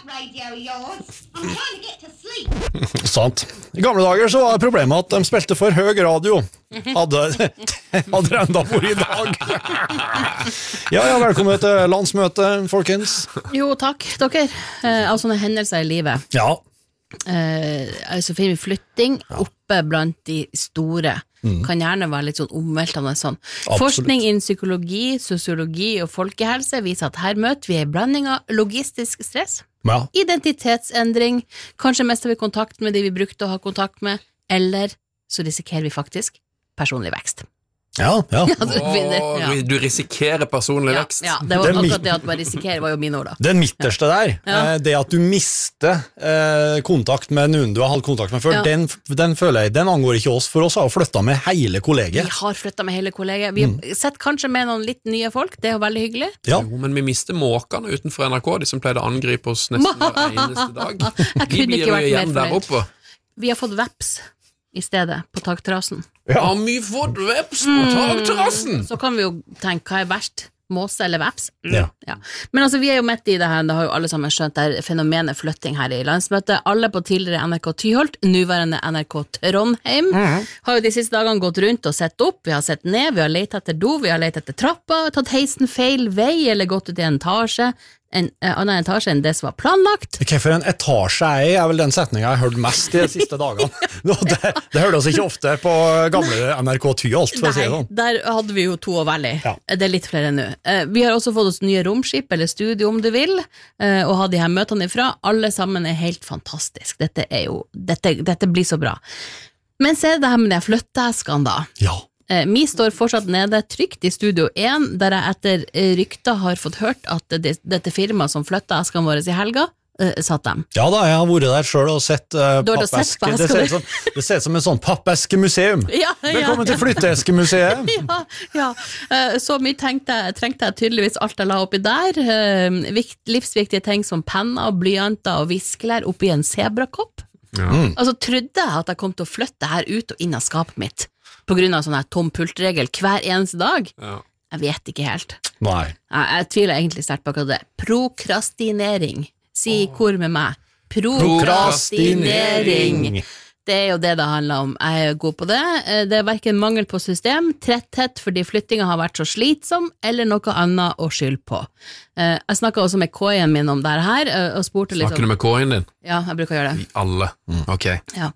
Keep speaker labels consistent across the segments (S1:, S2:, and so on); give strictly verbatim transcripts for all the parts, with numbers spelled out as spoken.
S1: radio of yours. I'm trying to get to sleep.
S2: Sant. I gamle dager så var problemet at de spilte for høy radio. Hadde, hadde det enda vært i dag. Ja, ja, velkommen til landsmøte, folkens.
S3: Jo, takk, dere. Eh, av sånne hendelser i livet.
S2: Ja.
S3: Eh, så finner vi flytting oppe blant de store. Mm. Kan gjerne være litt sånn omveltende sånn. Absolutt. Forskning innen psykologi, sosiologi og folkehelse viser at her møter vi en blanding av logistisk stress, ja. Identitetsendring, kanskje mister vi kontakt med de vi brukte å ha kontakt med, eller så risikerer vi faktisk personlig vekst.
S2: Ja, ja.
S3: ja, du, finner, ja.
S4: Du risikerer personlig
S3: ja,
S4: vekst.
S3: Ja, det var det akkurat det at man risikerer var jo mine ord da.
S2: Den midterste der, ja. Det at du mister eh, kontakt med noen du har hatt kontakt med før, ja. den, den føler jeg, den angår ikke oss, for oss har flyttet med hele kollegiet.
S3: Vi har flyttet med hele kollegiet. Vi har mm. sett kanskje med noen litt nye folk, det er jo veldig hyggelig.
S4: Ja. Jo, men vi mister måkene utenfor N R K, de som pleide å angripe oss nesten hver eneste dag.
S3: De blir jo igjen der oppe. Vi har fått veps i stedet på takterrassen.
S4: Ja, har vi fått veps på takterrassen?
S3: Mm, så kan vi jo tenke, hva er verst? Måse eller veps? Mm.
S2: Ja.
S3: Ja. Men altså, vi er jo midt i det her, det har jo alle sammen skjønt det her fenomenet flytting her i landsmøtet. Alle på tidligere N R K Tyholt, nuværende N R K Trondheim, mm. har jo de siste dagene gått rundt og sett opp, vi har sett ned, vi har lett etter do, vi har lett etter trappa, tatt heisen feil vei, eller gått ut i en etasje, en uh, annen etasje enn det som var planlagt.
S2: Hva for en etasje er, er vel den setningen jeg har hørt mest de siste dagene. det, det hørte oss ikke ofte på gamle N R K Tyholt, for
S3: Nei,
S2: å si det sånn.
S3: Der hadde vi jo to å velge i.
S2: Ja.
S3: Det er litt flere nå. Uh, vi har også fått oss nye romskip, eller studio om du vil, uh, og ha de her møtene ifra. Alle sammen er helt fantastisk. Dette er jo, dette, dette blir så bra. Men så er det her med de flytteeskene da.
S2: Ja.
S3: Vi står fortsatt nede trygt i studio én, der jeg etter rykter har fått hørt at det, dette firmaet som flyttet eskene våre i helga, uh, satt dem.
S2: Ja da, jeg har vært der selv og sett uh, pappeske. Det ser, som, det ser ut som en sånn pappeskemuseum. Ja, ja, Velkommen ja. til flytteeskemuseet.
S3: ja, ja. Uh, så mye tenkte jeg, trengte jeg tydeligvis alt jeg la oppi der. Uh, vikt, livsviktige ting som penner, blyanter og viskelær oppi en zebrakopp. Ja. Mm. Altså, trodde jeg at jeg kom til å flytte her ut og inn av skapet mitt, på grunn av sånn her tom pultregel hver eneste dag. Ja. Jeg vet ikke helt.
S2: Nei.
S3: Jeg, jeg tviler egentlig sterkt på akkurat det. Prokrastinering. Si i kor med meg. Prokrastinering. Det er jo det det handler om. Jeg er god på det. Det er hverken mangel på system, tretthet fordi flyttingen har vært så slitsom, eller noe annet å skylde på. Jeg snakket også med K-en min om det her, og spurte litt om...
S4: Snakker du med K-en din?
S3: Ja, jeg bruker å gjøre det.
S4: Alle? Mm. Ok.
S3: Ja.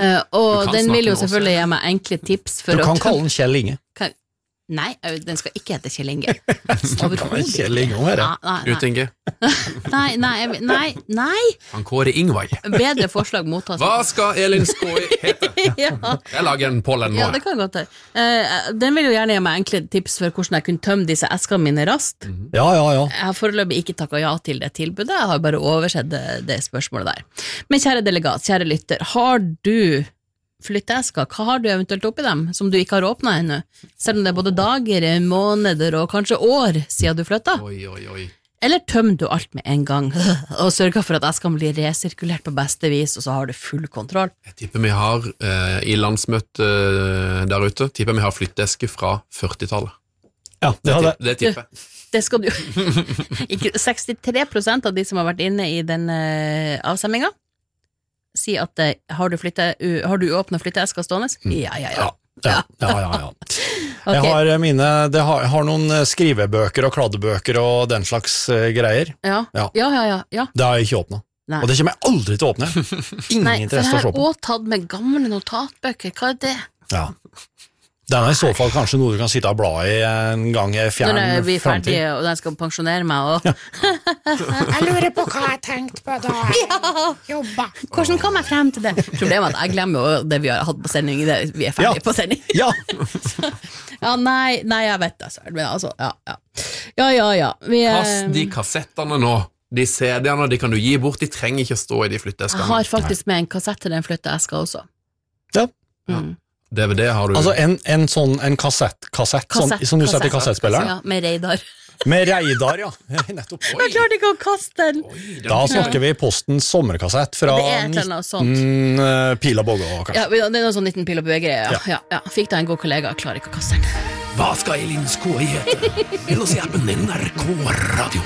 S3: Og den vil jo selvfølgelig gi meg enkle tips for
S2: å... Du kan kalle den Kjell Inge.
S3: Kan... Nei, den skal ikke hete Kjell Inge.
S2: Kjell Inge om her.
S4: Ut Inge.
S3: Nei, nei, nei, nei.
S4: Han Kåre Ingvei.
S3: Bedre forslag mottas.
S4: Hva skal Elin Skåi hete? ja. Jeg lager en pollen nå.
S3: Ja, det kan godt være. Uh, den vil jo gjerne gi meg enkle tips for hvordan jeg kunne tømme disse eskene mine raskt.
S2: Mm. Ja, ja, ja.
S3: Jeg har foreløpig ikke takket ja til det tilbudet, jeg har bare oversett det, det spørsmålet der. Men kjære delegat, kjære lytter, har du flytteesker, hva har du eventuelt oppi dem som du ikke har åpnet ennå? Selv om det er både dager, måneder og kanskje år siden du flyttet?
S4: Oi, oi, oi.
S3: Eller tømmer du alt med en gang og sørger for at eskene blir resirkulert på beste vis, og så har du full kontroll?
S4: Jeg tipper vi har, eh, i landsmøtet eh, der ute, tipper vi har flytteesker fra førtitallet.
S2: Ja, det, det,
S4: det tipper jeg.
S3: Det skal du ikke, sekstitre prosent av de som har vært inne i den uh, avstemminga si at uh, har du, flytte, uh, har du åpnet flytteesker stående? Ja, ja, ja.
S2: Ja, ja, ja, ja. Okay. Jeg har mine, det har, har noen skrivebøker og kladdebøker og den slags uh, greier.
S3: Ja. Ja. Ja, ja, ja, ja.
S2: Det har jeg ikke åpnet. Nei. Og det kommer jeg aldri til å åpne. Ingen
S3: Nei,
S2: interesse å se på.
S3: Nei, for jeg har også tatt med gamle notatbøker. Hva er det?
S2: Ja. Den er i så fall kanskje noe du kan sitte og bla i en gang i fjern
S3: fremtid. Når jeg blir ferdig
S2: fremtid.
S3: og jeg skal pensjonere meg og...
S2: Ja.
S1: Jeg lurer på hva jeg tenkte på da.
S3: Ja.
S1: Jobba.
S3: Hvordan kom jeg frem til det? Problemet er at jeg glemmer jo det vi har hatt på sending. Det, vi er ferdig
S2: ja.
S3: på sending.
S2: Ja.
S3: ja, nei, nei, jeg vet det. Men altså, ja, ja. Ja, ja, ja. Vi,
S4: Pass de kassettene nå. De C D-ene, de kan du gi bort. De trenger ikke å stå i de flytteeskene.
S3: Jeg har faktisk med en kassett til den flytteeska også.
S2: Ja.
S3: Mm.
S4: D V D har du.
S2: Altså en, en sånn en kassett, kassett,
S3: kassett
S2: som, som du setter i kassettspilleren.
S3: Ja, med Reidar.
S2: Med Reidar, ja. Nettopp.
S3: Jeg klarte ikke å kaste den.
S4: Oi,
S2: da snakker vi postens sommerkassett fra nitten Pil og Båge.
S3: Ja, det er noe sånn nitten Pil og Båge. Ja. Ja. Ja, ja. Fikk da en god kollega, klarer ikke å kaste den.
S4: Hva skal Elin Skåi hete? Eller se appen N R K Radio.